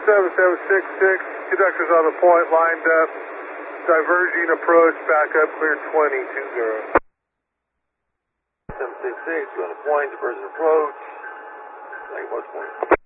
7766, conductors on the point, lined up, diverging approach, back up, clear 2020. 766, you're on the point, diverging approach, like most point.